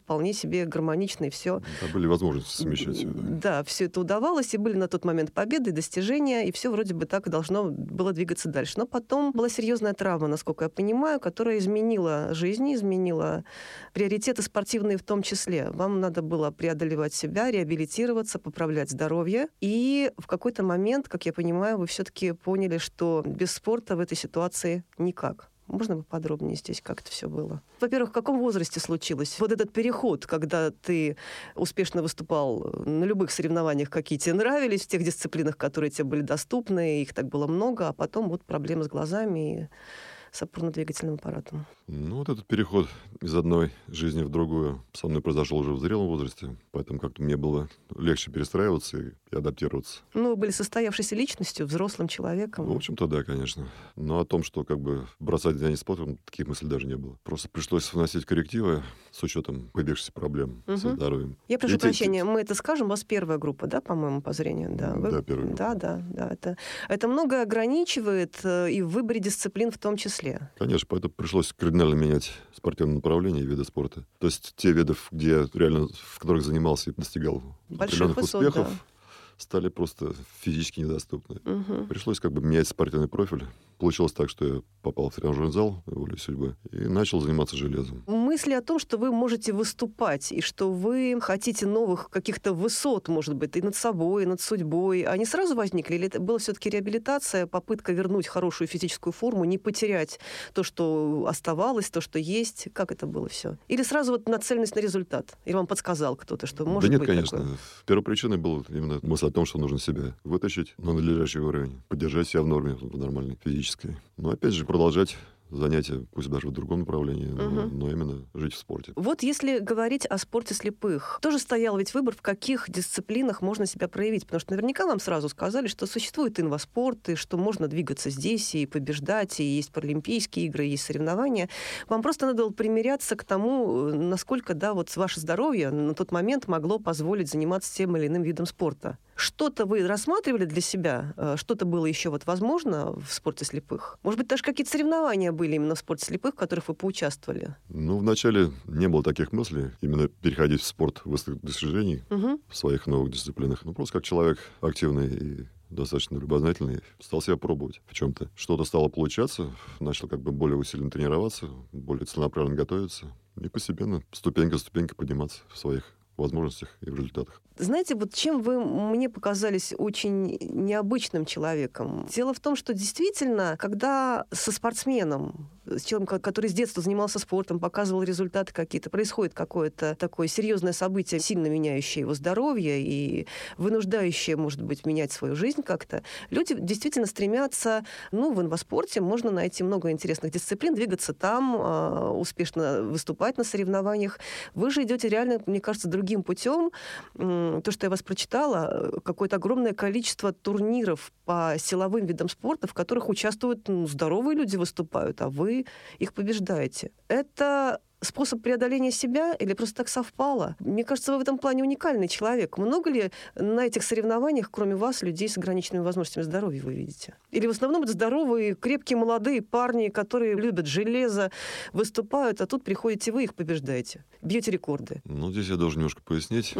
вполне себе гармонично, и все. Да, были возможности совмещать все. Да, все это удавалось, и были на тот момент победы, достижения, и все вроде бы так и должно было двигаться дальше. Но потом была серьезная травма, насколько я понимаю, которая изменила жизнь, изменила приоритеты спортивные в том числе. Вам надо было преодолевать себя, реабилитироваться, поправлять здоровье. И в какой-то момент, как я понимаю, вы все-таки поняли, что без спорта в этой ситуации никак. Можно поподробнее здесь, как это все было? Во-первых, в каком возрасте случилось вот этот переход, когда ты успешно выступал на любых соревнованиях, какие тебе нравились, в тех дисциплинах, которые тебе были доступны, их так было много, а потом вот проблемы с глазами и с опорно-двигательным аппаратом? Ну, вот этот переход из одной жизни в другую со мной произошел уже в зрелом возрасте, поэтому как-то мне было легче перестраиваться и адаптироваться. Ну, вы были состоявшейся личностью, взрослым человеком. В общем-то, да, конечно. Но о том, что как бы бросать занятия спортом, таких мыслей даже не было. Просто пришлось вносить коррективы с учетом появившихся проблем со здоровьем. Я прошу прощения, мы это скажем, у вас первая группа, да, по-моему, по зрению? Да, Да, первая группа. Да. Это многое ограничивает и в выборе дисциплин в том числе. Конечно, поэтому пришлось кардинально менять спортивное направление и виды спорта. То есть те виды, где реально, в которых занимался и достигал Больших определенных высот, успехов, да. стали просто физически недоступны. Пришлось как бы менять спортивный профиль. Получилось так, что я попал в тренажерный зал волей судьбы и начал заниматься железом. Мысли о том, что вы можете выступать, и что вы хотите новых каких-то высот, может быть, и над собой, и над судьбой, они сразу возникли? Или это была все-таки реабилитация, попытка вернуть хорошую физическую форму, не потерять то, что оставалось, то, что есть? Как это было все? Или сразу вот нацеленность на результат? Или вам подсказал кто-то, что может Да нет, быть конечно. такое? Первопричиной была именно мысль о том, что нужно себя вытащить на надлежащий уровень, поддержать себя в норме, в нормальной физической. Но опять же продолжать занятия, пусть даже в другом направлении, но именно жить в спорте. Вот если говорить о спорте слепых, тоже стоял ведь выбор, в каких дисциплинах можно себя проявить, потому что наверняка вам сразу сказали, что существует инваспорт, и что можно двигаться здесь и побеждать, и есть паралимпийские игры, и есть соревнования. Вам просто надо было примиряться к тому, насколько, да, вот ваше здоровье на тот момент могло позволить заниматься тем или иным видом спорта. Что-то вы рассматривали для себя? Что-то было еще вот возможно в спорте слепых? Может быть, даже какие-то соревнования были именно в спорте слепых, в которых вы поучаствовали? Ну, вначале не было таких мыслей, именно переходить в спорт высоких достижений в своих новых дисциплинах. Ну, просто как человек активный и достаточно любознательный, стал себя пробовать в чем-то. Что-то стало получаться, начал как бы более усиленно тренироваться, более целенаправленно готовиться и постепенно, ступенька за ступенькой подниматься в своих возможностях и в результатах. Знаете, вот чем вы мне показались очень необычным человеком? Дело в том, что действительно, когда со спортсменом, с человеком, который с детства занимался спортом, показывал результаты какие-то, происходит какое-то такое серьезное событие, сильно меняющее его здоровье и вынуждающее, может быть, менять свою жизнь как-то, люди действительно стремятся, в инваспорте можно найти много интересных дисциплин, двигаться там, успешно выступать на соревнованиях. Вы же идете реально, мне кажется, другим путем. То, что я вас прочитала, какое-то огромное количество турниров по силовым видам спорта, в которых участвуют здоровые люди, выступают, а вы их побеждаете. Это способ преодоления себя или просто так совпало? Мне кажется, вы в этом плане уникальный человек. Много ли на этих соревнованиях, кроме вас, людей с ограниченными возможностями здоровья вы видите? Или в основном это здоровые, крепкие, молодые парни, которые любят железо, выступают, а тут приходите вы, их побеждаете, бьете рекорды? Ну, здесь я должен немножко пояснить.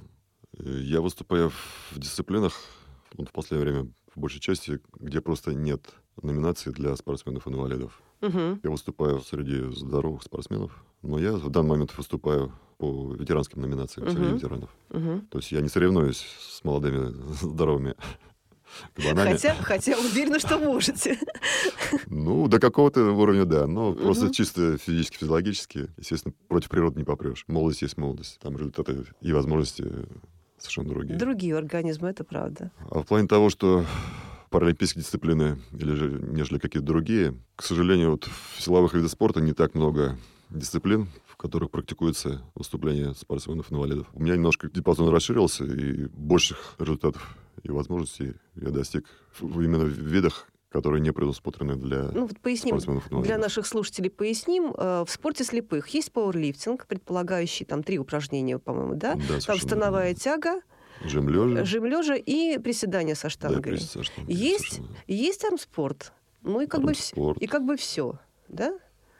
Я выступаю в дисциплинах, в последнее время, в большей части, где просто нет номинаций для спортсменов-инвалидов. Я выступаю среди здоровых спортсменов, но я в данный момент выступаю по ветеранским номинациям среди ветеранов. То есть я не соревнуюсь с молодыми здоровыми кабанами. Хотя уверена, что можете. Ну, до какого-то уровня, да. Но просто чисто физически, физиологически, естественно, против природы не попрешь. Молодость есть молодость. Там результаты и возможности совершенно другие. Другие организмы, это правда. А в плане того, что паралимпийские дисциплины, нежели какие-то другие, к сожалению, вот в силовых видах спорта не так много дисциплин, в которых практикуется выступление спортсменов-инвалидов. У меня немножко диапазон расширился, и больших результатов и возможностей я достиг именно в видах, которые не предусмотрены для поясним, спортсменов-инвалидов. для наших слушателей поясним. В спорте слепых есть пауэрлифтинг, предполагающий 3 упражнения, по-моему, да? Да, там становая тяга, жим лежа и приседания со штангой. Да, со штангой. Есть армспорт. И как бы все, да?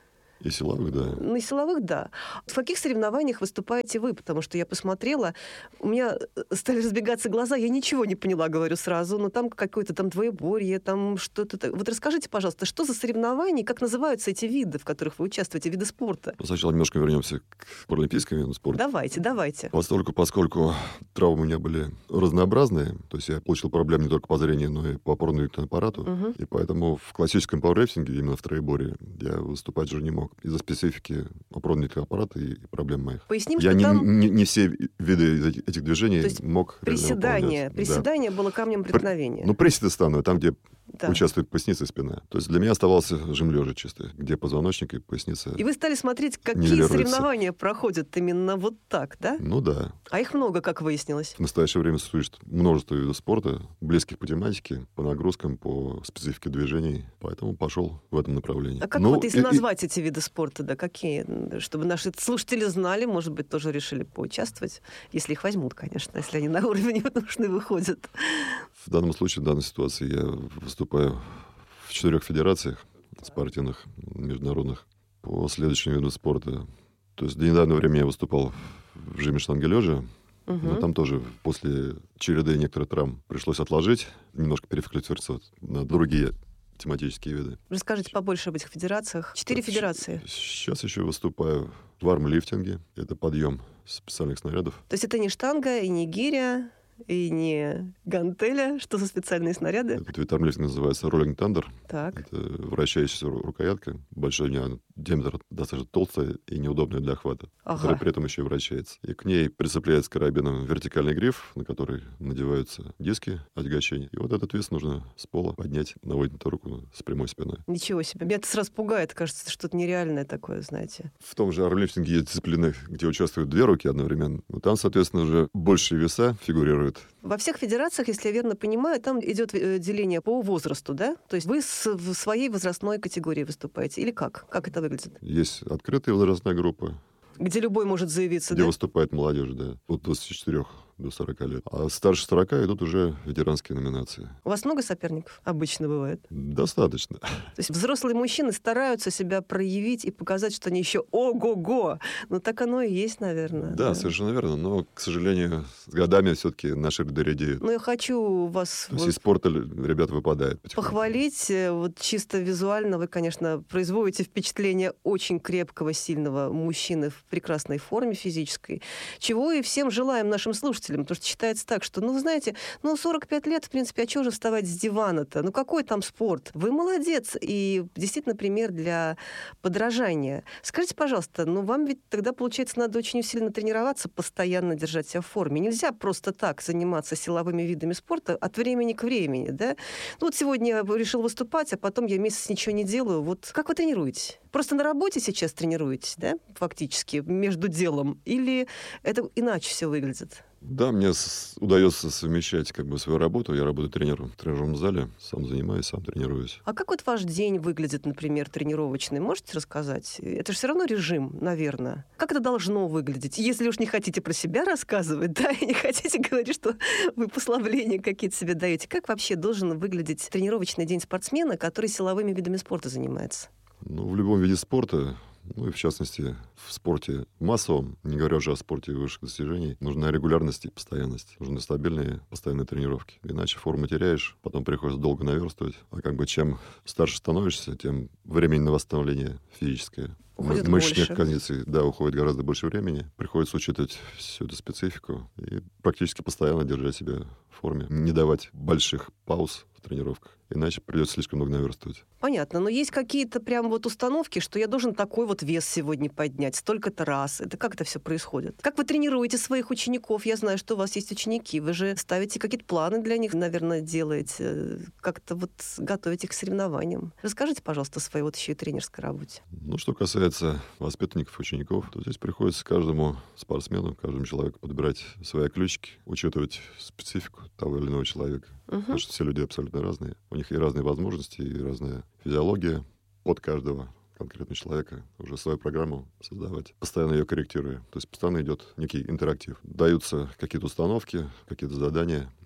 И силовых, да. На силовых, да. В каких соревнованиях выступаете вы? Потому что я посмотрела, у меня стали разбегаться глаза, я ничего не поняла, говорю сразу, но там какое-то там двоеборье, там что-то... Вот расскажите, пожалуйста, что за соревнования, как называются эти виды, в которых вы участвуете, виды спорта? Сначала немножко вернемся к паралимпийским видам спорта. Давайте. Поскольку травмы у меня были разнообразные, то есть я получил проблемы не только по зрению, но и по опорно-двигательному аппарату, и поэтому в классическом пауэрлифтинге, именно в троеборье, я выступать уже не мог из-за специфики опорно-двигательного аппарата и проблем моих. Поясним, я что там... не все виды этих движений мог приседание было камнем преткновения. Приседы стану, там, где участвует поясница и спина. То есть для меня оставался жим лежа чисто, где позвоночник и поясница. И вы стали смотреть, какие соревнования проходят именно вот так, да? Ну да. А их много, как выяснилось. В настоящее время существует множество видов спорта, близких по тематике, по нагрузкам, по специфике движений. Поэтому пошел в этом направлении. А как если назвать эти виды спорта, да, какие? Чтобы наши слушатели знали, может быть, тоже решили поучаствовать, если их возьмут, конечно, если они на уровень нужны выходят. В данном случае, в данной ситуации я выступаю в 4 федерациях спортивных, международных, по следующему виду спорта. То есть до недавнего времени я выступал в жиме штанги лежа, но там тоже после череды некоторых травм пришлось отложить, немножко переквалифицироваться на другие тематические виды. Расскажите побольше об этих федерациях. 4 федерации. Сейчас еще выступаю в армлифтинге. Это подъем специальных снарядов. То есть это не штанга и не гиря, и не гантеля, что за специальные снаряды? Этот вид армлифтинга называется роллинг тандер. Так. Это вращающаяся рукоятка. Большой у нее диаметр достаточно толстый и неудобный для охвата, который при этом еще и вращается. И к ней прицепляется карабином вертикальный гриф, на который надеваются диски отягощения. И вот этот вес нужно с пола поднять на вытянутую руку с прямой спиной. Ничего себе. Меня это сразу пугает. Кажется, что-то нереальное такое, знаете. В том же армлифтинге есть дисциплины, где участвуют 2 руки одновременно. Но там, соответственно, уже большие веса фигурируют. Во всех федерациях, если я верно понимаю, там идет деление по возрасту, да? То есть вы в своей возрастной категории выступаете? Или как? Как это выглядит? Есть открытая возрастная группа. Где любой может заявиться, где выступает молодежь, да. От 24 до 40 лет. А старше 40 идут уже ветеранские номинации. У вас много соперников? Обычно бывает. Достаточно. То есть взрослые мужчины стараются себя проявить и показать, что они еще ого-го. Ну, так оно и есть, наверное. Да, совершенно верно. Но, к сожалению, с годами все-таки наши ряды редеют. Ну, я хочу вас... То есть из спорта ребята выпадают. Похвалить. Вот чисто визуально вы, конечно, производите впечатление очень крепкого, сильного мужчины в прекрасной форме физической, чего и всем желаем нашим слушателям. Потому что считается так, что, вы знаете, 45 лет, в принципе, а чего же вставать с дивана-то? Какой там спорт? Вы молодец. И действительно пример для подражания. Скажите, пожалуйста, вам ведь тогда, получается, надо очень усиленно тренироваться, постоянно держать себя в форме. Нельзя просто так заниматься силовыми видами спорта от времени к времени, да? Сегодня я решил выступать, а потом я месяц ничего не делаю. Как вы тренируетесь? Просто на работе сейчас тренируетесь, да, фактически, между делом? Или это иначе все выглядит? Да, мне удается совмещать свою работу. Я работаю тренером в тренажерном зале, сам занимаюсь, сам тренируюсь. А как ваш день выглядит, например, тренировочный? Можете рассказать? Это же все равно режим, наверное. Как это должно выглядеть? Если уж не хотите про себя рассказывать, да, и не хотите говорить, что вы послабления какие-то себе даете, как вообще должен выглядеть тренировочный день спортсмена, который силовыми видами спорта занимается? В любом виде спорта, и в частности в спорте массовом, не говоря уже о спорте высших достижений, нужна регулярность и постоянность. Нужны стабильные, постоянные тренировки. Иначе форму теряешь, потом приходится долго наверстывать. А чем старше становишься, тем времени на восстановление физическое. Уходит мышечных больше. кондиций, да, уходит гораздо больше времени. Приходится учитывать всю эту специфику и практически постоянно держать себя в форме. Не давать больших пауз в тренировках. Иначе придется слишком много наверстывать. Понятно, но есть какие-то прям установки, что я должен такой вес сегодня поднять, столько-то раз. Как это все происходит? Как вы тренируете своих учеников? Я знаю, что у вас есть ученики. Вы же ставите какие-то планы для них, наверное, делаете. Как-то готовите их к соревнованиям. Расскажите, пожалуйста, о своей еще и тренерской работе. Что касается воспитанников, учеников, то здесь приходится каждому спортсмену, каждому человеку подбирать свои ключики, учитывать специфику того или иного человека. Потому что все люди абсолютно разные. У них и разные возможности, и разная физиология. Под каждого конкретного человека уже свою программу создавать, постоянно ее корректируя. То есть постоянно идет некий интерактив. Даются какие-то установки, какие-то задания,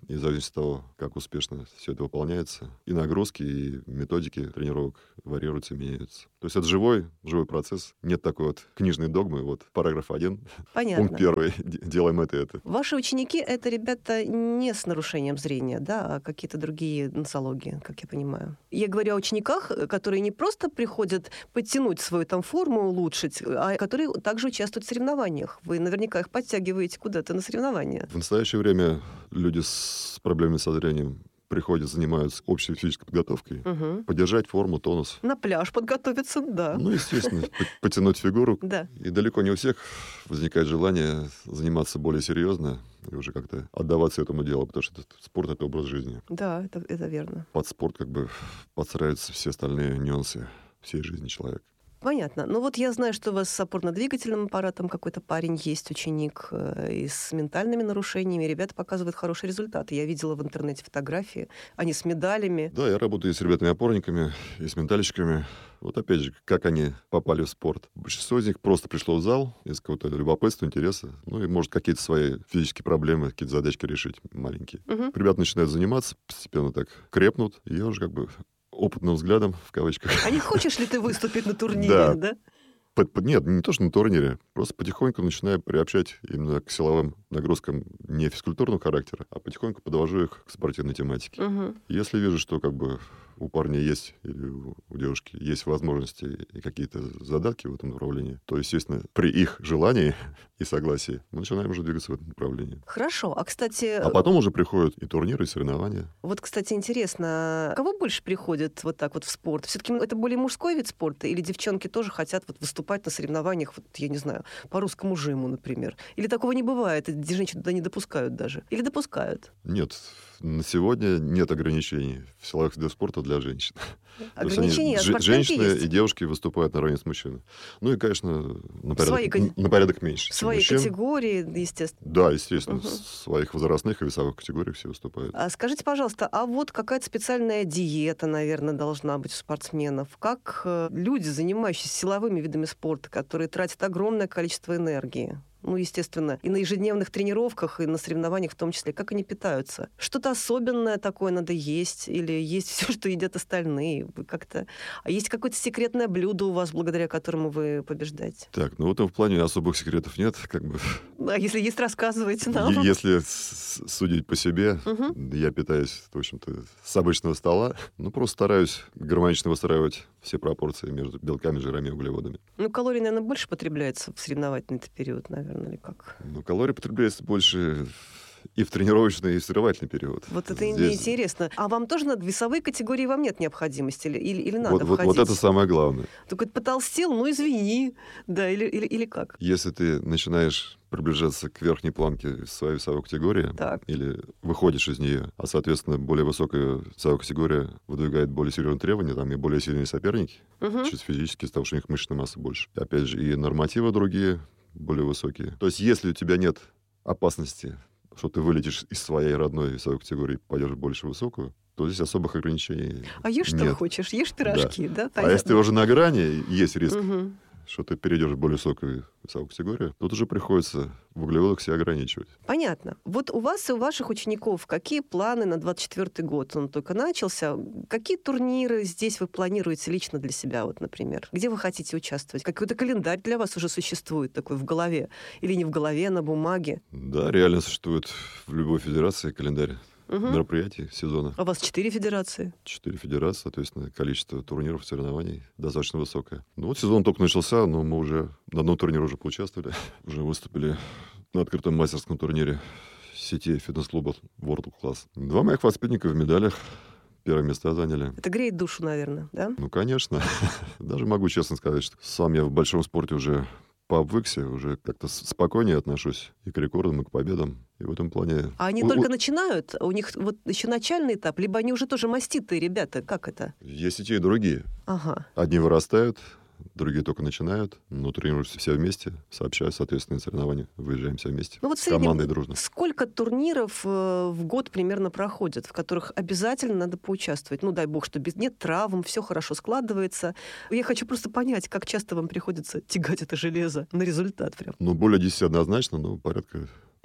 И в зависимости от того, как успешно все это выполняется, и нагрузки, и методики тренировок варьируются, меняются. То есть это живой процесс. Нет такой вот книжной догмы. Вот параграф 1, Понятно. пункт 1, делаем это и это. Ваши ученики — это ребята не с нарушением зрения, да, а какие-то другие нозологии, как я понимаю. Я говорю о учениках, которые не просто приходят подтянуть свою там форму, улучшить, а которые также участвуют в соревнованиях. Вы наверняка их подтягиваете куда-то на соревнования. В настоящее время люди с проблемами со зрением приходят, занимаются общей физической подготовкой, поддержать форму, тонус. На пляж подготовиться, да. Ну, естественно, потянуть фигуру. Да. И далеко не у всех возникает желание заниматься более серьезно и уже как-то отдаваться этому делу, потому что спорт — это образ жизни. Да, это верно. Под спорт как бы подстраиваются все остальные нюансы всей жизни человека. Понятно. Ну вот я знаю, что у вас с опорно-двигательным аппаратом какой-то парень есть, ученик, и с ментальными нарушениями. Ребята показывают хорошие результаты. Я видела в интернете фотографии. Они с медалями. Да, я работаю и с ребятами-опорниками, и с ментальщиками. Вот опять же, как они попали в спорт. Большинство из них просто пришло в зал из какого-то любопытства, интереса. Ну и, может, какие-то свои физические проблемы, какие-то задачки решить маленькие. Ребята начинают заниматься, постепенно так крепнут. И я уже как бы опытным взглядом, в кавычках. А не хочешь ли ты выступить на турнире, да? Нет, не то, что на турнире. Просто потихоньку начинаю приобщать именно к силовым нагрузкам не физкультурного характера, а потихоньку подвожу их к спортивной тематике. Если вижу, что как бы у парня есть или у девушки есть возможности и какие-то задатки в этом направлении, то, естественно, при их желании и согласии мы начинаем уже двигаться в этом направлении. Хорошо. А, кстати... А потом уже приходят и турниры, и соревнования. Вот, кстати, интересно, кого больше приходит вот так вот в спорт? Все-таки это более мужской вид спорта? Или девчонки тоже хотят вот выступать на соревнованиях, вот, я не знаю, по русскому жиму, например? Или такого не бывает, и женщин туда не допускают даже? Или допускают? Нет, на сегодня нет ограничений в силовых видах спорта для женщин. Ограничения, женщины есть. И девушки выступают наравне с мужчинами. Ну и, конечно, на порядок меньше. Свои категории, естественно. Да, естественно. В своих возрастных и весовых категориях все выступают. А скажите, пожалуйста, а вот какая-то специальная диета, наверное, должна быть у спортсменов? Как люди, занимающиеся силовыми видами спорта, которые тратят огромное количество энергии, ну, естественно, и на ежедневных тренировках, и на соревнованиях в том числе, как они питаются? Что-то особенное такое надо есть? Или есть все, что едят остальные? Вы как-то... А есть какое-то секретное блюдо у вас, благодаря которому вы побеждаете? Так, ну вот в плане особых секретов нет, как бы. А если есть, рассказывайте нам. Если судить по себе, я питаюсь, в общем-то, с обычного стола. Ну, просто стараюсь гармонично выстраивать все пропорции между белками, жирами и углеводами. Ну, калорий, наверное, больше потребляется в соревновательный период, наверное, или как? Ну, калорий потребляется больше и в тренировочный, и в соревновательный период. Вот это интересно. А вам тоже надо? Весовые категории вам нет необходимости? Или надо входить? Вот это самое главное. Только потолстел, ну извини. Да, или как? Если ты начинаешь приближаться к верхней планке своей весовой категории, или выходишь из нее, а, соответственно, более высокая весовая категория выдвигает более серьезные требования, там и более сильные соперники, чисто физически, из-за того, что у них мышечная масса больше. Опять же, и нормативы другие, более высокие. То есть, если у тебя нет опасности, что ты вылетишь из своей родной весовой категории и пойдешь больше высокую, то здесь особых ограничений А ешь нет. что хочешь, ешь пирожки, да? А если ты уже на грани, есть риск, что ты перейдешь в более высокую весовую категорию, тут уже приходится в углеводах себя ограничивать. Понятно. Вот у вас и у ваших учеников какие планы на 24-й год? Он только начался. Какие турниры здесь вы планируете лично для себя, вот, например? Где вы хотите участвовать? Какой-то календарь для вас уже существует такой в голове? Или не в голове, а на бумаге? Да, реально существует в любой федерации календарь мероприятий сезона. А у вас 4 федерации? 4 федерации, соответственно, количество турниров, соревнований достаточно высокое. Ну вот сезон только начался, но мы уже на одном турнире уже поучаствовали. Уже выступили на открытом мастерском турнире сети фитнес-клуба World Class. 2 моих воспитанника в медалях. Первое место заняли. Это греет душу, наверное, да? Ну, конечно. Даже могу честно сказать, что сам я в большом спорте уже пообвыкся, уже как-то спокойнее отношусь и к рекордам, и к победам. И в этом плане... А они только начинают? У них вот еще начальный этап? Либо они уже тоже маститые ребята? Как это? Есть и те, и другие. Ага. Одни вырастают, другие только начинают, но тренируемся все вместе, сообщая, соответственно, соревнования, выезжаем все вместе, ну, вот с командой дружно. Сколько турниров в год примерно проходят, в которых обязательно надо поучаствовать? Ну, дай бог, что нет травм, все хорошо складывается. Я хочу просто понять, как часто вам приходится тягать это железо на результат прям. Ну, более 10 однозначно, но порядка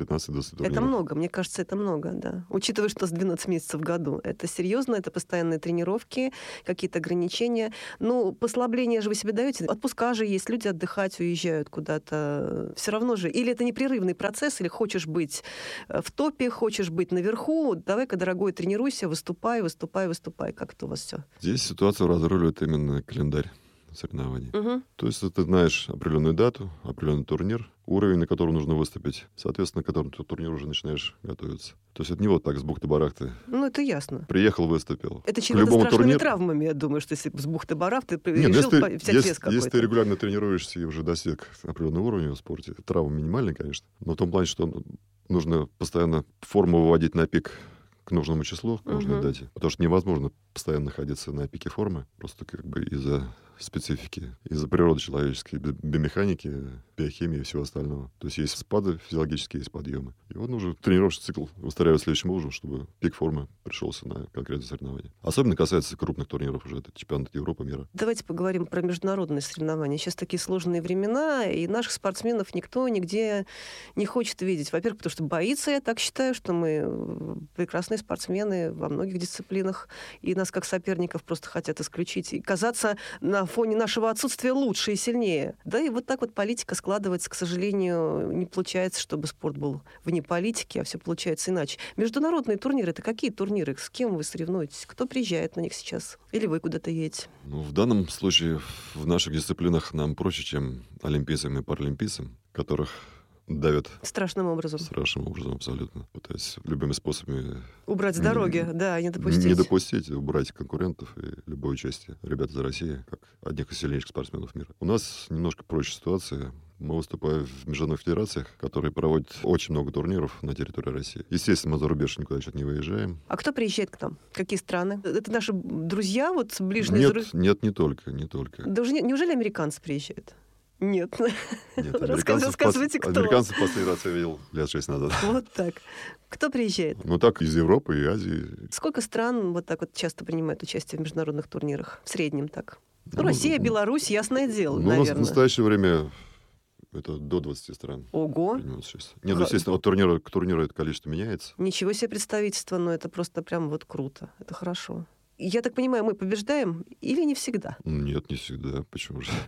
15-20 турниров. Это много, мне кажется, это много, да. Учитывая, что у нас 12 месяцев в году. Это серьезно, это постоянные тренировки, какие-то ограничения. Ну, послабления же вы себе даете. Отпуска же есть, люди отдыхать уезжают куда-то. Все равно же. Или это непрерывный процесс, или хочешь быть в топе, хочешь быть наверху. Давай-ка, дорогой, тренируйся, выступай. Как это у вас все? Здесь ситуацию разруливает именно календарь соревнований. Угу. То есть ты знаешь определенную дату, определенный турнир, уровень, на котором нужно выступить. Соответственно, к которому ты турнир уже начинаешь готовиться. То есть это не вот так с бухты-барахты. Ну, это ясно. Приехал, выступил. Это чьими-то страшными травмами, я думаю, что если с бухты-барахты ты решил взять вес какой-то. Если ты регулярно тренируешься и уже достиг определенного уровня в спорте, травма минимальная, конечно, но в том плане, что нужно постоянно форму выводить на пик к нужному числу, к нужной дате. Потому что невозможно постоянно находиться на пике формы, просто как бы из-за специфики, из-за природы человеческой, биомеханики, биохимии и всего остального. То есть есть спады физиологические, есть подъемы. И вот нужно тренировочный цикл выстраивать следующим образом, чтобы пик формы пришелся на конкретное соревнование. Особенно касается крупных турниров уже, это чемпионат Европы, мира. Давайте поговорим про международные соревнования. Сейчас такие сложные времена, и наших спортсменов никто нигде не хочет видеть. Во-первых, потому что боится, я так считаю, что мы прекрасные спортсмены во многих дисциплинах, и нас как соперников просто хотят исключить и казаться на фоне нашего отсутствия лучше и сильнее. Да, и вот так вот политика складывается, к сожалению, не получается, чтобы спорт был вне политики, а все получается иначе. Международные турниры — это какие турниры? С кем вы соревнуетесь? Кто приезжает на них сейчас? Или вы куда-то едете? Ну, в данном случае в наших дисциплинах нам проще, чем олимпийцам и паралимпийцам, которых давят страшным образом. Страшным образом, абсолютно. Пытаясь любыми способами... Убрать с дороги, не допустить. Не допустить, убрать конкурентов и любое участие ребят из России, как одних из сильнейших спортсменов мира. У нас немножко проще ситуация. Мы выступаем в международных федерациях, которые проводят очень много турниров на территории России. Естественно, мы за рубеж никуда сейчас не выезжаем. А кто приезжает к нам? Какие страны? Это наши друзья, вот ближние? Нет, не только. Да уже неужели американцы приезжают? Нет. Рассказывайте, кто. Американцев последний раз я видел лет 6 назад. Вот так. Кто приезжает? Ну так, из Европы и Азии. Сколько стран вот так вот часто принимают участие в международных турнирах? В среднем так. Россия, Беларусь, ясное дело, наверное. В настоящее время это до 20 стран. Ого! Нет, естественно, от турнира к турниру это количество меняется. Ничего себе представительство, но это просто прям вот круто. Это хорошо. Я так понимаю, мы побеждаем или не всегда? Нет, не всегда. Почему же?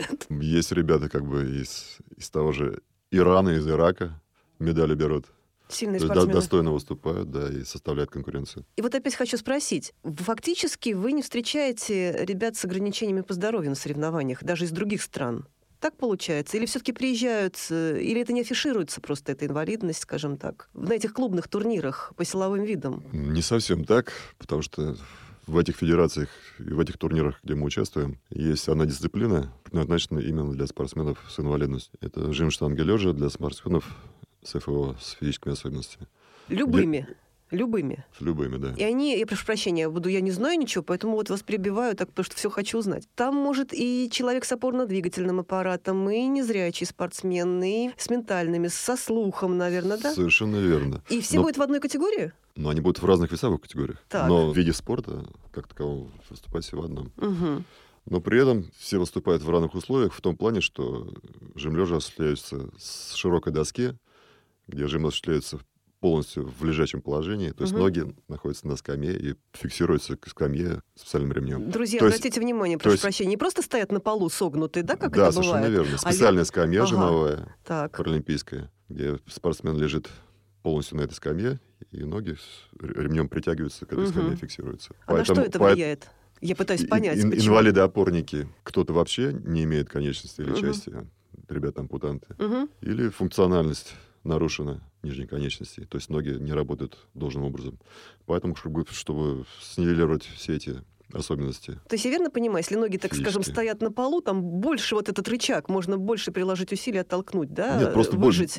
Есть ребята как бы из того же Ирана, из Ирака медали берут. Сильные спортсмены. Достойно выступают, да, и составляют конкуренцию. И вот опять хочу спросить. Фактически вы не встречаете ребят с ограничениями по здоровью на соревнованиях, даже из других стран? Так получается? Или все-таки приезжают, или это не афишируется просто, эта инвалидность, скажем так, на этих клубных турнирах по силовым видам? Не совсем так, потому что в этих федерациях и в этих турнирах, где мы участвуем, есть одна дисциплина, предназначена именно для спортсменов с инвалидностью. Это жим штанги лежа для спортсменов с ФО, с физическими особенностями. Любыми? Любыми? С любыми, да. И они, я прошу прощения, я не знаю ничего, поэтому вот вас прибиваю, так, потому что все хочу узнать. Там может и человек с опорно-двигательным аппаратом, и незрячий спортсмен, и с ментальными, со слухом, наверное, да? Совершенно верно. И все будут в одной категории? Но они будут в разных весовых категориях. Так. Но в виде спорта, как такового, выступать все в одном. Угу. Но при этом все выступают в равных условиях в том плане, что жим лежа осуществляется с широкой доски, где жим осуществляется полностью в лежачем положении, то есть ноги находятся на скамье и фиксируются к скамье специальным ремнем. Друзья, обратите внимание, прошу прощения, не просто стоят на полу согнутые, да, как да, это бывает? Да, совершенно верно. Специальная скамья жимовая, так. паралимпийская, где спортсмен лежит полностью на этой скамье, и ноги ремнем притягиваются к этой скамье, фиксируются. На что это влияет? Я пытаюсь понять, почему. Инвалиды-опорники, кто-то вообще не имеет конечности или части, ребята-ампутанты, или функциональность нарушена нижней конечности, то есть ноги не работают должным образом. Поэтому, чтобы снивелировать все эти особенности. То есть я верно понимаю, если ноги, так скажем, стоят на полу, там больше вот этот рычаг, можно больше приложить усилий, оттолкнуть, да? Нет, просто больше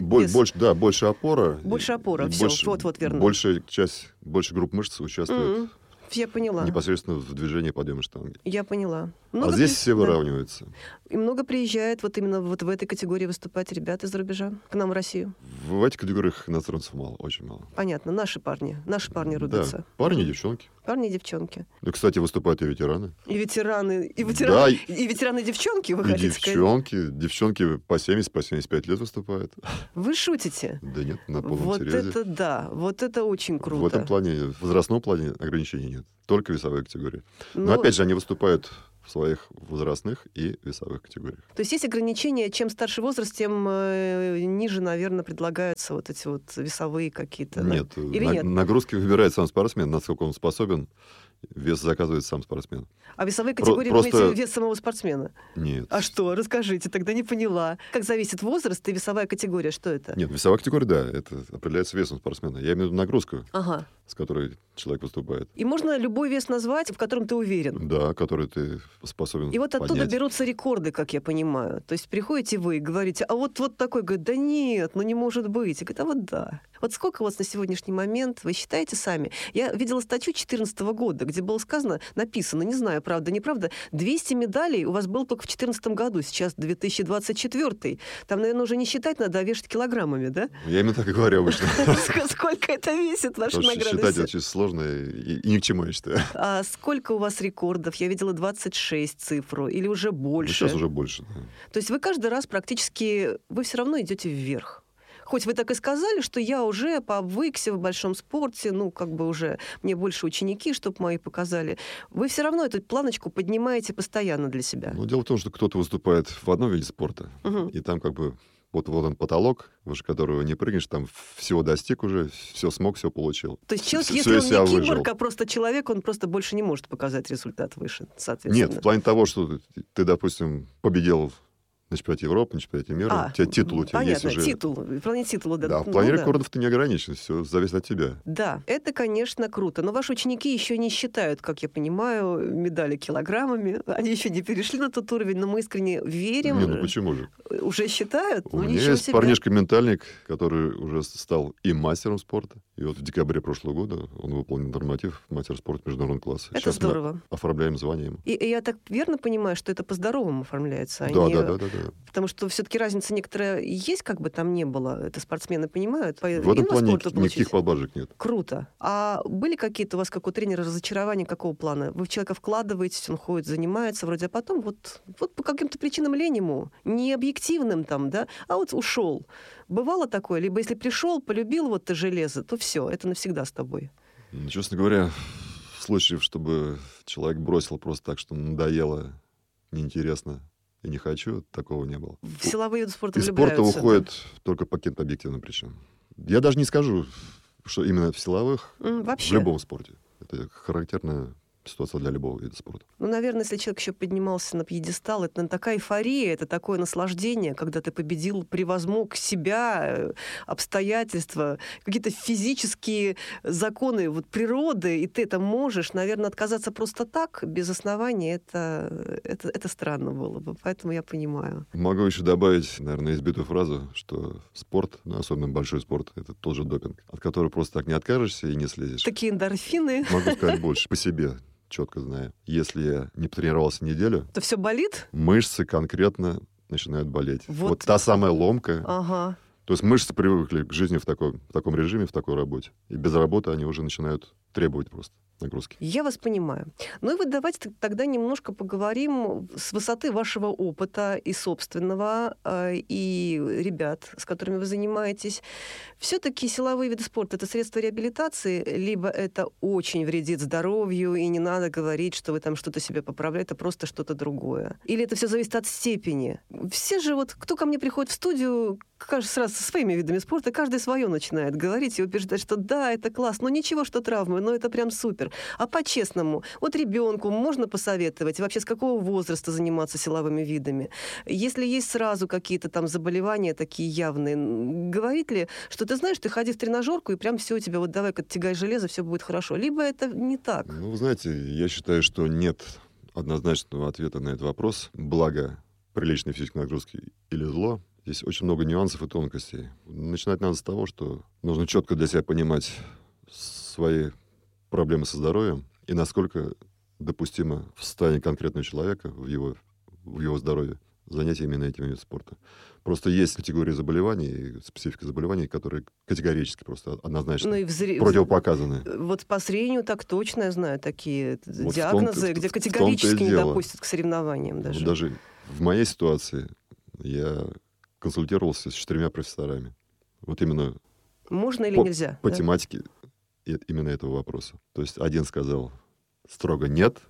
опора. Больше опора, все, вот верно. Большая часть, больше групп мышц участвует. Я поняла. Непосредственно в движении подъема штанги. Я поняла. Здесь все выравниваются. И много приезжает вот именно вот в этой категории выступать ребята из-за рубежа к нам в Россию? В этих категориях иностранцев мало, очень мало. Понятно, наши парни рубятся. Да, парни и девчонки. Парни и девчонки. Ну, кстати, выступают и ветераны. И ветераны, Да, и ветераны-девчонки, вы и хотите сказать? девчонки по 70, по 75 лет выступают. Вы шутите? Да нет, на полном Вот серьезе. это да, вот это очень круто. В этом плане, в возрастном плане ограничений нет. Только весовые категории. Но Ну, опять же, они выступают в своих возрастных и весовых категориях. То есть есть ограничения, чем старше возраст, тем ниже, наверное, предлагаются вот эти вот весовые какие-то. Да? Нет, Или нет? нагрузки выбирает сам спортсмен, насколько он способен. Вес заказывает сам спортсмен. А весовые категории просто- вы имеете вес самого спортсмена? Нет. А что? Расскажите, тогда не поняла. Как зависит возраст и весовая категория? Что это? Нет, весовая категория, да, это определяется весом спортсмена. Я имею в виду нагрузку, Ага. с которой человек выступает. И можно любой вес назвать, в котором ты уверен. Да, который ты способен И вот оттуда поднять. берутся рекорды, как я понимаю. То есть приходите вы и говорите, а вот такой, говорит, да нет, ну не может быть. И говорит, а вот да. Вот сколько у вас на сегодняшний момент, вы считаете сами? Я видела статью 2014 года, где было сказано, написано, не знаю, правда, неправда, 200 медалей у вас было только в 2014 году, сейчас 2024. Там, наверное, уже не считать надо, а вешать килограммами, да? Я именно так и говорю обычно. Сколько это весит, ваши Потому что награды? считать все? очень сложно и ни к чему, я считаю. А сколько у вас рекордов? Я видела 26 цифру, или уже Ну, больше? сейчас уже больше. Да. То есть вы каждый раз практически, вы все равно идете вверх. Хоть вы так и сказали, что я уже повыкся в большом спорте, ну, как бы уже мне больше ученики, чтобы мои показали. Вы все равно эту планочку поднимаете постоянно для себя. Но дело в том, что кто-то выступает в одном виде спорта, Мгм. и там как бы вот он потолок, выше которого не прыгнешь, там всего достиг уже, все смог, все получил. То есть человек, Всё если из себя он не выжил. киборг, а просто человек, он просто больше не может показать результат выше, соответственно. Нет, в плане того, что ты, допустим, победил на чемпионате Европы, на чемпионате мира, у тебя титул, у тебя есть понятно, уже... титул, в плане титула. Да, в ну плане да. рекордов ты не ограничен, все зависит от тебя. Да, это, конечно, круто. Но ваши ученики еще не считают, как я понимаю, медали килограммами. Они еще не перешли на тот уровень, но мы искренне верим. Не, ну почему же? Уже считают? У Ну, меня ничего есть себе. парнишка-ментальник, который уже стал и мастером спорта. И вот в декабре прошлого года он выполнил норматив мастер спорта международного класса. Это Сейчас здорово. мы оформляем звание ему. И я так верно понимаю, что это по-здоровому оформляется? а Да, не- да. Потому что все-таки разница некоторая есть, как бы там ни было. Это спортсмены понимают. В этом плане никаких получить. поблажек нет. Круто. А были какие-то у вас, как у тренера, разочарования какого плана? Вы в человека вкладываетесь, он ходит, занимается вроде, а потом вот по каким-то причинам лень ему, не объективным там, да, а вот ушел. Бывало такое? Либо если пришел, полюбил вот ты железо, то все, это навсегда с тобой. Честно говоря, случаев, чтобы человек бросил просто так, что надоело, неинтересно и не хочу, такого не было. В силовые виды спорта Из спорта влюбляются. уходят только по каким-то объективным причинам. Я даже не скажу, что именно в силовых, в Вообще. любом спорте. Это характерная ситуация для любого вида спорта. Ну, наверное, если человек еще поднимался на пьедестал, это такая эйфория, это такое наслаждение, когда ты победил, превозмог себя, обстоятельства, какие-то физические законы вот, природы, и ты это можешь. Наверное, отказаться просто так, без основания, это странно было бы. Поэтому я понимаю. Могу еще добавить, наверное, избитую фразу, что спорт, особенно большой спорт, это тоже допинг, от которого просто так не откажешься и не слезешь. Такие эндорфины. Могу сказать больше, по себе, четко знаю. Если я не потренировался неделю, То все болит? мышцы конкретно начинают болеть. Вот. Вот та самая ломка. Ага. То есть мышцы привыкли к жизни в таком режиме, в такой работе. И без работы они уже начинают требовать просто нагрузки. Я вас понимаю. Ну и вот давайте тогда немножко поговорим с высоты вашего опыта и собственного, и ребят, с которыми вы занимаетесь. Все-таки силовые виды спорта — это средство реабилитации, либо это очень вредит здоровью, и не надо говорить, что вы там что-то себе поправляете, это просто что-то другое. Или это все зависит от степени. Все же вот, кто ко мне приходит в студию, каждый сразу со своими видами спорта, каждый свое начинает говорить и убеждать, что да, это класс, но ничего, что травмы, но это прям супер. А по-честному, вот ребенку можно посоветовать вообще с какого возраста заниматься силовыми видами? Если есть сразу какие-то там заболевания такие явные, говорит ли, что ты знаешь, ты ходи в тренажерку и прям все у тебя, вот давай-ка тягай железо, все будет хорошо. Либо это не так. Ну, вы знаете, я считаю, что нет однозначного ответа на этот вопрос. Благо приличной физической нагрузки или зло. Здесь очень много нюансов и тонкостей. Начинать надо с того, что нужно четко для себя понимать свои проблемы со здоровьем и насколько допустимо в состоянии конкретного человека, в его здоровье, занятия именно этим видом спорта. Просто есть категории заболеваний, специфика заболеваний, которые категорически просто однозначно противопоказаны. Вот по зрению так точно я знаю такие диагнозы, где категорически не допустят к соревнованиям даже. Даже в моей ситуации я консультировался с 4 профессорами. Вот именно можно или нельзя? По тематике именно этого вопроса. То есть один сказал строго нет,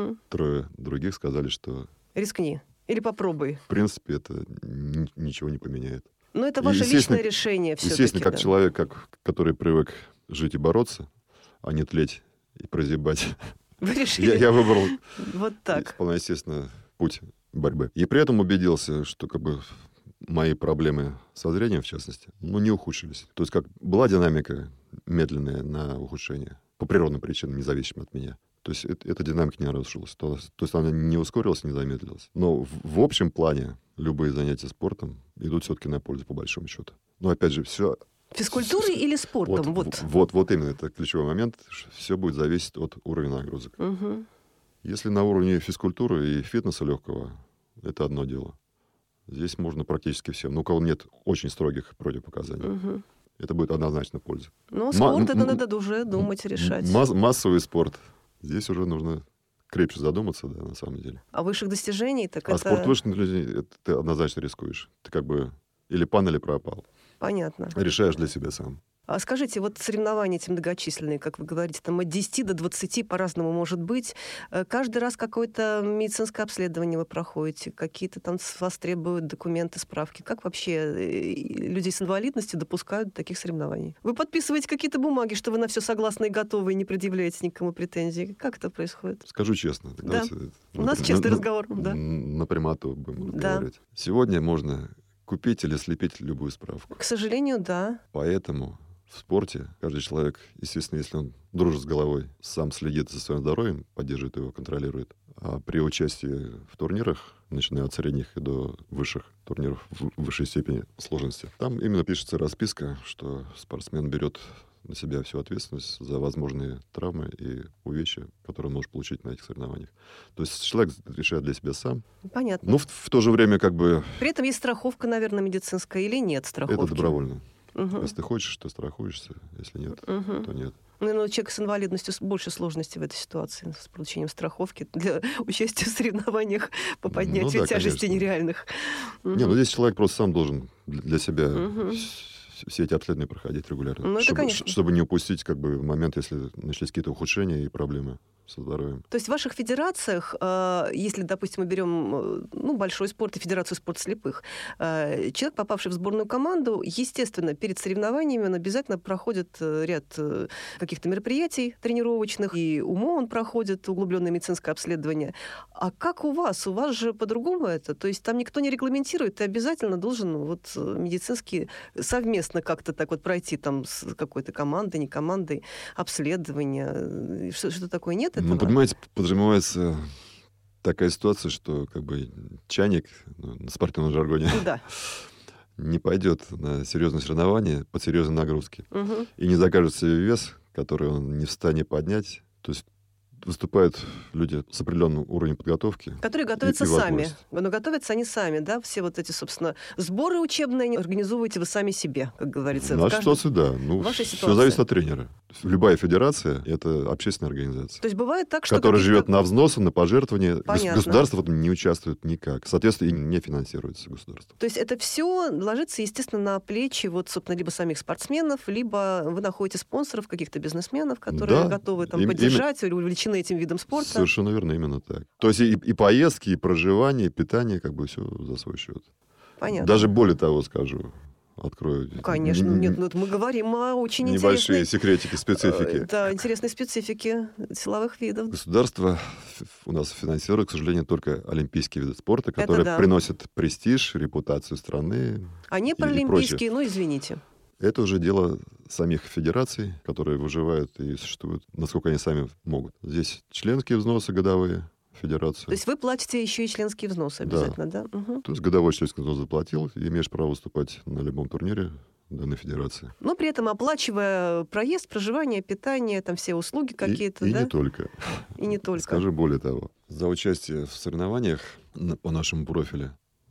3 других сказали, что... Рискни. Или попробуй. В принципе, это ничего не поменяет. Но это ваше личное решение все-таки. Естественно, как человек, который привык жить и бороться, а не тлеть и прозябать. Вы решили? Я выбрал вот так. вполне естественно путь борьбы. И при этом убедился, что мои проблемы со зрением, в частности, не ухудшились. То есть как была динамика медленная на ухудшение, по природным причинам, независимо от меня. То есть эта динамика не нарушилась. То есть она не ускорилась, не замедлилась. Но в общем плане любые занятия спортом идут все-таки на пользу, по большому счету. Но опять же, все... Физкультурой или спортом? Вот именно, это ключевой момент. Все будет зависеть от уровня нагрузок. Если на уровне физкультуры и фитнеса легкого, это одно дело. Здесь можно практически всем. Но у кого нет очень строгих противопоказаний. Это будет однозначно польза. Но спорт это надо уже думать, решать. Массовый спорт. Здесь уже нужно крепче задуматься, да, на самом деле. А высших достижений? Спорт высших достижений, ты однозначно рискуешь. Ты или пан, или пропал. Понятно. Решаешь для себя сам. А скажите, вот соревнования эти многочисленные, как вы говорите, там от 10 до 20 по-разному может быть. Каждый раз какое-то медицинское обследование вы проходите, какие-то там с вас требуют документы, справки. Как вообще людей с инвалидностью допускают до таких соревнований? Вы подписываете какие-то бумаги, что вы на все согласны и готовы, и не предъявляете никому претензий? Как это происходит? Скажу честно. Да. У нас честный разговор. Да. На прямоту будем разговаривать. Сегодня можно купить или слепить любую справку. К сожалению, да. Поэтому в спорте каждый человек, естественно, если он дружит с головой, сам следит за своим здоровьем, поддерживает его, контролирует. А при участии в турнирах, начиная от средних и до высших турниров в высшей степени сложности, там именно пишется расписка, что спортсмен берет на себя всю ответственность за возможные травмы и увечья, которые он может получить на этих соревнованиях. То есть человек решает для себя сам. Понятно. Но в то же время При этом есть страховка, наверное, медицинская или нет страховки? Это добровольно. Если ты хочешь, то страхуешься. Если нет, то нет. Ну, человек с инвалидностью больше сложностей в этой ситуации с получением страховки для участия в соревнованиях по поднятию тяжести нереальных. Здесь человек просто сам должен для себя все эти обследования проходить регулярно. Чтобы не упустить момент, если начались какие-то ухудшения и проблемы со здоровьем. То есть в ваших федерациях, если, допустим, мы берем большой спорт и Федерацию спорта слепых, человек, попавший в сборную команду, естественно, перед соревнованиями он обязательно проходит ряд каких-то мероприятий тренировочных, и УМО он проходит, углубленное медицинское обследование. А как у вас? У вас же по-другому это? То есть там никто не регламентирует, ты обязательно должен медицински совместно как-то так пройти там с какой-то командой, не командой, обследование. Что такое? Нет этого? Понимаете, подразумевается такая ситуация, что чайник на спортивном жаргоне не пойдет на серьезные соревнования под серьезные нагрузки. И не закажет себе вес, который он не в состоянии поднять. То есть выступают люди с определенным уровнем подготовки. Которые готовятся сами. Но готовятся они сами, да? Все эти, собственно, сборы учебные организуете вы сами себе, как говорится. В нашей ситуации, да. Все зависит от тренера. Любая федерация — это общественная организация. То есть бывает так, что... Которая живет на взносы, на пожертвования. Государство в этом не участвует никак. Соответственно, и не финансируется государство. То есть это все ложится, естественно, на плечи собственно, либо самих спортсменов, либо вы находите спонсоров, каких-то бизнесменов, которые готовы поддержать или увлечены этим видом спорта. Совершенно верно, именно так. То есть и поездки, и проживание, и питание, все за свой счет. Понятно. Даже более того скажу, открою. Конечно. Нет, мы говорим о очень небольшие секретики, специфики. Да, интересные специфики силовых видов. Государство у нас финансирует, к сожалению, только олимпийские виды спорта, которые приносят престиж, репутацию страны. А не паралимпийские, извините. Это уже дело самих федераций, которые выживают и существуют, насколько они сами могут. Здесь членские взносы годовые федерации. То есть вы платите еще и членские взносы обязательно, да? Угу. То есть годовой членский взнос заплатил, и имеешь право выступать на любом турнире данной федерации. Но при этом оплачивая проезд, проживание, питание, там все услуги какие-то, да? И не только. И не только. Скажу более того. За участие в соревнованиях по нашему профилю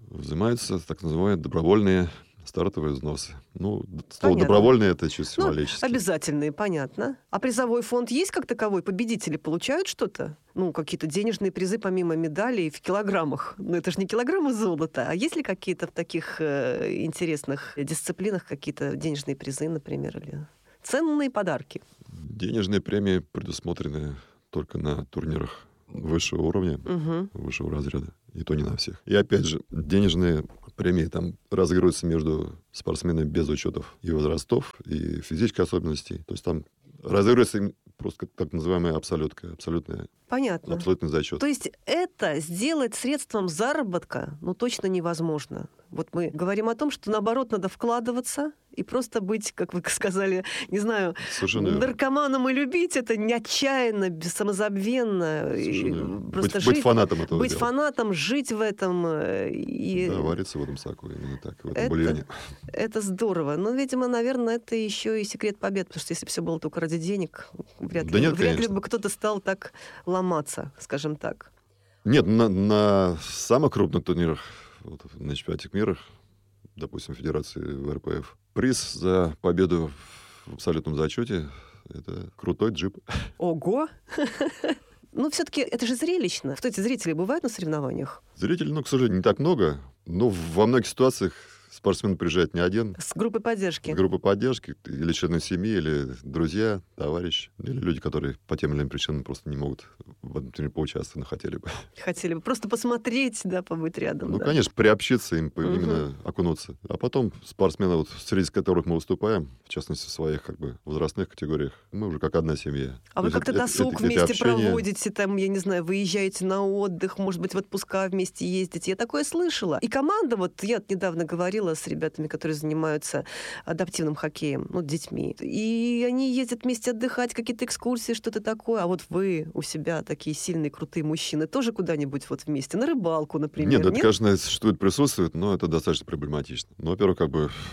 Взимаются так называемые добровольные стартовые взносы. Ну, слово Понятно. «добровольные» — это чисто символически. Обязательные, понятно. А призовой фонд есть как таковой? Победители получают что-то? Ну, какие-то денежные призы помимо медалей в килограммах. Ну, это же не килограммы золота. А есть ли какие-то в таких интересных дисциплинах какие-то денежные призы, например, или ценные подарки? Денежные премии предусмотрены только на турнирах высшего уровня, высшего разряда. И то не на всех. И опять же, денежные премии там разыгрываются между спортсменами без учетов и возрастов, и физических особенностей. То есть там разыгрывается просто так называемая абсолютная. Понятно. Абсолютный зачет. То есть это сделать средством заработка, ну, точно невозможно. Вот мы говорим о том, что, наоборот, надо вкладываться и просто быть, как вы сказали, не знаю, наркоманом и любить это не отчаянно, самозабвенно. Просто быть фанатом этого Быть дела. фанатом, жить в этом. Да, вариться в этом соку, именно так, в этом бульоне. Это здорово. Но, видимо, наверное, это еще и секрет побед, потому что если бы все было только ради денег, вряд ли бы кто-то стал так ломаться, скажем так. Нет, на самых крупных турнирах, вот, на чемпионате мира, допустим, Федерации ВРПФ, приз за победу в абсолютном зачете — это крутой джип. Ого! Ну, все-таки это же зрелищно. Кстати, зрители бывают на соревнованиях? Зрителей, к сожалению, не так много, но во многих ситуациях спортсмен приезжает не один. С группой поддержки. С группой поддержки, или члены семьи, или друзья, товарищи, или люди, которые по тем или иным причинам просто не могут в этом турнире поучаствовать, но хотели бы. Хотели бы просто посмотреть, да, побыть рядом. Ну, да. Конечно, приобщиться им, именно окунуться. А потом спортсмены, вот, среди которых мы выступаем, в частности, в своих возрастных категориях, мы уже как одна семья. А вы как-то досуг вместе проводите, там, я не знаю, выезжаете на отдых, может быть, в отпуска вместе ездите. Я такое слышала. И команда, вот я недавно говорила с ребятами, которые занимаются адаптивным хоккеем, ну, детьми. И они ездят вместе отдыхать, какие-то экскурсии, что-то такое. А вот вы у себя такие сильные, крутые мужчины, тоже куда-нибудь вот вместе, на рыбалку, например? Нет, это, конечно, существует, присутствует, но это достаточно проблематично. Ну, во-первых,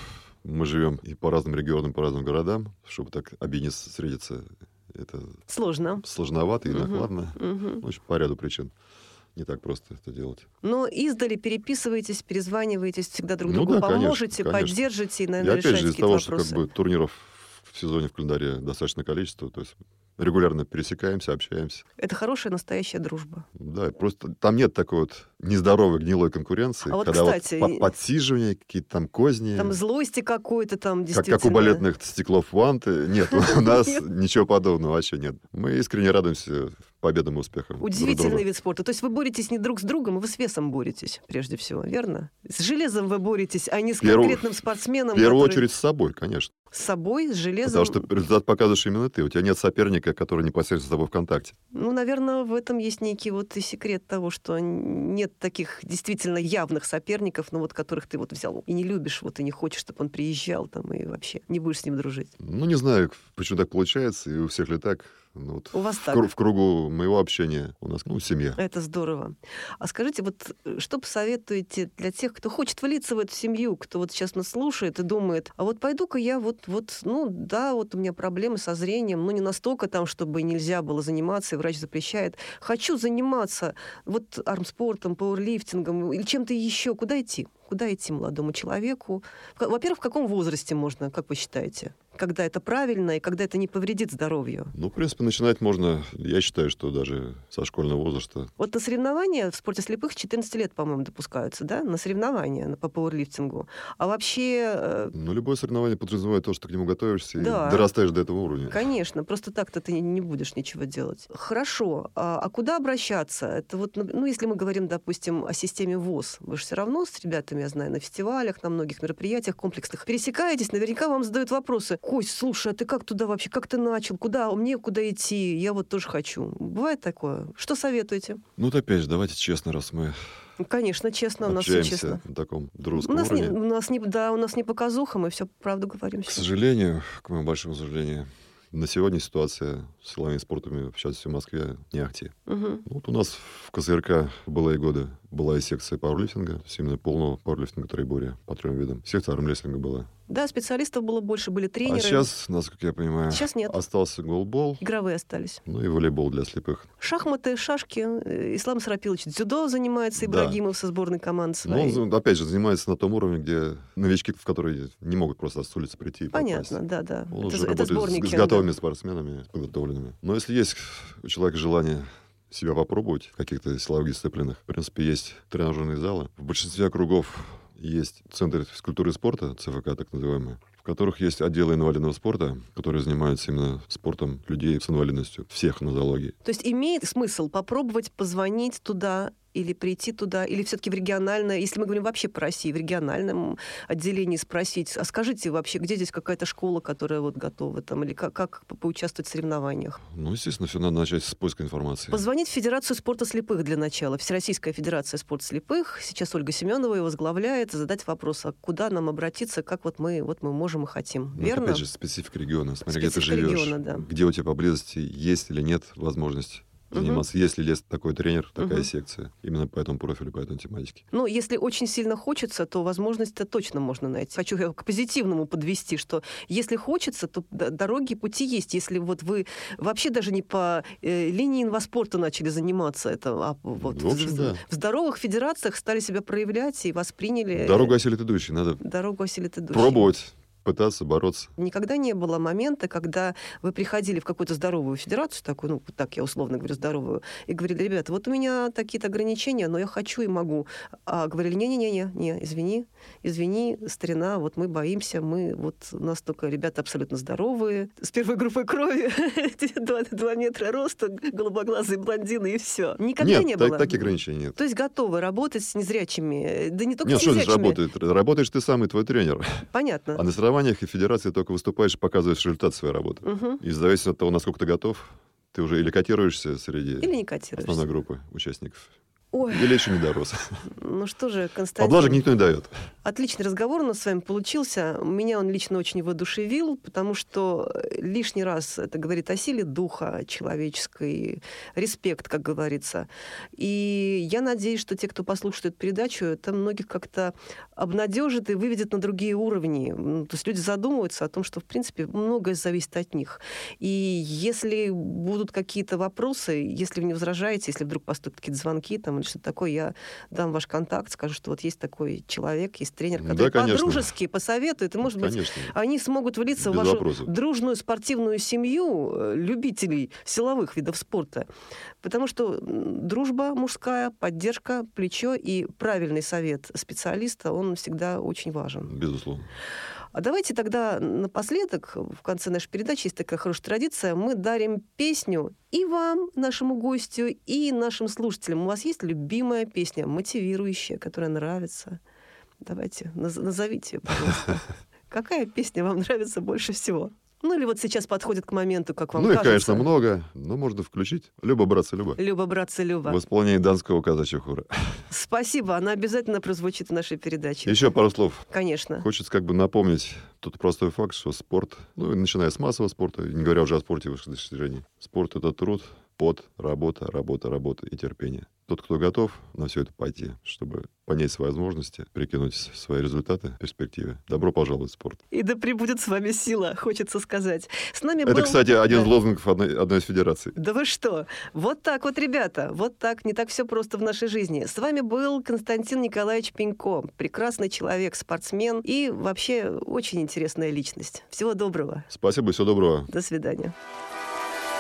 мы живем и по разным регионам, по разным городам, чтобы так объединиться, встретиться, это сложновато и накладно. В общем, по ряду причин. Не так просто это делать. Но издали переписываетесь, перезваниваетесь, всегда друг другу поможете, поддержите и, наверное, решаете какие-то вопросы. И опять же, из того, что турниров в сезоне в календаре достаточное количество, то есть регулярно пересекаемся, общаемся. Это хорошая, настоящая дружба. Да, просто там нет такой вот нездоровой, гнилой конкуренции, когда кстати, вот подсиживания, какие-то там козни. Там злости какой-то там действительно. Как у балетных стеклов ванты. Нет, у нас ничего подобного вообще нет. Мы искренне радуемся победам и успехам. Удивительный вид спорта. То есть вы боретесь не друг с другом, вы с весом боретесь, прежде всего, верно? С железом вы боретесь, а не с конкретным спортсменом. В первую очередь с собой, конечно. С собой, с железом. Потому что результат показываешь именно ты. У тебя нет соперника, который непосредственно с тобой в контакте. Ну, наверное, в этом есть некий вот и секрет того, что нет таких действительно явных соперников, но вот которых ты вот взял и не любишь, вот и не хочешь, чтобы он приезжал там и вообще не будешь с ним дружить. Ну, не знаю, почему так получается, и у всех ли так. Ну, вот у вас так? В кругу моего общения у нас, семья. Это здорово. А скажите, вот что посоветуете для тех, кто хочет влиться в эту семью, кто вот сейчас нас слушает и думает, а вот пойду-ка я вот у меня проблемы со зрением, не настолько там, чтобы нельзя было заниматься, и врач запрещает. Хочу заниматься вот армспортом, пауэрлифтингом или чем-то еще. Куда идти? Куда идти молодому человеку? Во-первых, в каком возрасте можно, как вы считаете? Когда это правильно и когда это не повредит здоровью? В принципе, начинать можно, я считаю, что даже со школьного возраста. Вот на соревнования в спорте слепых с 14 лет, по-моему, допускаются, да? На соревнования по пауэрлифтингу. А вообще... любое соревнование подразумевает то, что ты к нему готовишься и дорастаешь до этого уровня. Конечно. Просто так-то ты не будешь ничего делать. Хорошо. А куда обращаться? Это вот, если мы говорим, допустим, о системе ВОЗ, вы же все равно с ребятами, я знаю, на фестивалях, на многих мероприятиях комплексных пересекаетесь, наверняка вам задают вопросы. Кость, слушай, а ты как туда вообще? Как ты начал? Куда? Мне куда идти? Я вот тоже хочу. Бывает такое? Что советуете? Опять же, давайте честно, раз мы... Конечно, честно, у нас все честно. На таком дружеском уровне. У нас не показуха, мы все правду говорим. К сожалению, к моему большому сожалению, на сегодня ситуация с силовыми спортами, в частности в Москве, не ахти. У нас в КСРК былые годы была и секция пауэрлифтинга, именно полного пауэрлифтинга троеборья по 3 видам. Секция армрестлинга была. Да, специалистов было больше, были тренеры. А сейчас, насколько я понимаю, сейчас нет. Остался голбол. Игровые остались. Ну и волейбол для слепых. Шахматы, шашки. Ислам Сарапилович дзюдо занимается, Ибрагимов со сборной команды своей. Ну, он, опять же, занимается на том уровне, где новички, в которые не могут просто с улицы прийти и попасть. Понятно, да. Он уже работает с готовыми спортсменами, подготовленными. Но если есть у человека желание себя попробовать в каких-то силовых дисциплинах, в принципе, есть тренажерные залы. В большинстве округов есть центры физкультуры и спорта, ЦФК так называемые, в которых есть отделы инвалидного спорта, которые занимаются именно спортом людей с инвалидностью, всех нозологий. То есть имеет смысл попробовать позвонить туда или прийти туда, или все-таки в региональное, если мы говорим вообще по России, в региональном отделении спросить, а скажите вообще, где здесь какая-то школа, которая вот готова там, или как поучаствовать в соревнованиях? Ну, естественно, все надо начать с поиска информации. Позвонить в Федерацию спорта слепых для начала. Всероссийская федерация спорта слепых. Сейчас Ольга Семенова ее возглавляет. Задать вопрос, а куда нам обратиться, как вот мы можем и хотим. Ну, верно? Опять же, специфика региона. Смотри, где ты Специфика живешь, региона, да. где у тебя поблизости есть или нет возможность заниматься, есть ли есть такой тренер, такая секция, именно по этому профилю, по этой тематике. Ну, если очень сильно хочется, то возможность-то точно можно найти. Хочу я к позитивному подвести, что если хочется, то дороги, пути есть. Если вот вы вообще даже не по линии инваспорта начали заниматься, а вот в общем, да. В здоровых федерациях стали себя проявлять и восприняли... Дорогу осилит идущий, надо Дорогу осилит идущий. Пробовать. Пытаться бороться. Никогда не было момента, когда вы приходили в какую-то здоровую федерацию, такую, ну, так я условно говорю, здоровую, и говорили, ребята, вот у меня такие-то ограничения, но я хочу и могу. А говорили, не, извини, старина, вот мы боимся, у нас только ребята абсолютно здоровые, с первой группой крови, 2 метра роста, голубоглазые блондины и все. Никогда не было. Нет, таких ограничений нет. То есть готовы работать с незрячими, да не только нет, с незрячими. Нет, что здесь работает? Работаешь ты сам и твой тренер. Понятно. А на соревнованиях и федерации только выступаешь, показываешь результат своей работы. И зависит от того, насколько ты готов, ты уже или котируешься среди основной группы участников. Ой. Или еще не дорос. Ну что же, Константин... Поблажек никто не дает. Отличный разговор у нас с вами получился. Меня он лично очень воодушевил, потому что лишний раз это говорит о силе духа человеческой, респект, как говорится. И я надеюсь, что те, кто послушает эту передачу, это многих как-то обнадежит и выведет на другие уровни. То есть люди задумываются о том, что, в принципе, многое зависит от них. И если будут какие-то вопросы, если вы не возражаете, если вдруг поступят какие-то звонки, там, или что-то такое, я дам ваш контакт, скажу, что вот есть такой человек, есть тренер, который по-дружески посоветует, и, может быть, они смогут влиться в вашу дружную спортивную семью любителей силовых видов спорта. Потому что дружба мужская, поддержка, плечо и правильный совет специалиста, он всегда очень важен. Безусловно. А давайте тогда напоследок, в конце нашей передачи, есть такая хорошая традиция, мы дарим песню и вам, нашему гостю, и нашим слушателям. У вас есть любимая песня, мотивирующая, которая нравится? Давайте, назовите ее, пожалуйста. Какая песня вам нравится больше всего? Ну, или вот сейчас подходит к моменту, как вам кажется. Ну, их, конечно, много, но можно включить. Люба, братцы, Люба. Люба, братцы, Люба. В исполнении Донского казачьего хора. Спасибо, она обязательно прозвучит в нашей передаче. Еще пару слов. Конечно. Хочется напомнить тот простой факт, что спорт, начиная с массового спорта, не говоря уже о спорте высших достижений, спорт — это труд, пот, работа и терпение. Тот, кто готов на все это пойти, чтобы понять свои возможности, прикинуть свои результаты в перспективе, добро пожаловать в спорт. И да пребудет с вами сила, хочется сказать. С нами это, был... кстати, один из лозунгов одной из федераций. Да вы что? Вот так вот, ребята, вот так, не так все просто в нашей жизни. С вами был Константин Николаевич Пенько, прекрасный человек, спортсмен и вообще очень интересная личность. Всего доброго. Спасибо, всего доброго. До свидания.